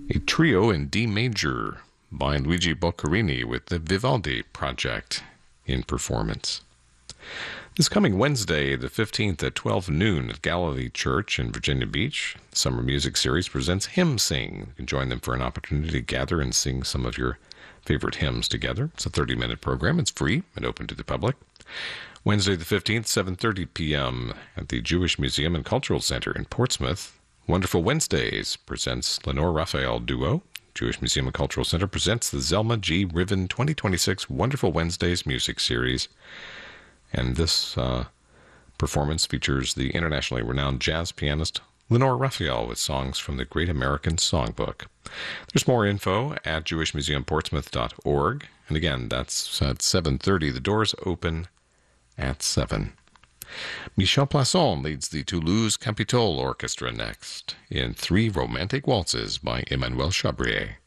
A trio in D major by Luigi Boccherini with the Vivaldi Project in performance. This coming Wednesday, the 15th at 12 noon at Galilee Church in Virginia Beach, the Summer Music Series presents Hymn Sing. You can join them for an opportunity to gather and sing some of your favorite hymns together. It's a 30-minute program. It's free and open to the public. Wednesday the 15th, 7:30 p.m. at the Jewish Museum and Cultural Center in Portsmouth. Wonderful Wednesdays presents Lenore Raphael Duo. Jewish Museum and Cultural Center presents the Zelma G. Riven 2026 Wonderful Wednesdays Music Series. And this performance features the internationally renowned jazz pianist Lenore Raphael with songs from the Great American Songbook. There's more info at jewishmuseumportsmouth.org. And again, that's at 7:30. The doors open at 7. Michel Plasson leads the Toulouse Capitole Orchestra next in 3 Romantic Waltzes by Emmanuel Chabrier.